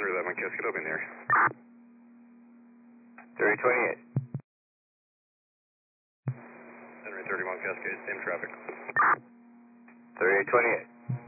111 Cascade, I'll be in the area. 3028. Henry 31 Cascade, same traffic. 3828.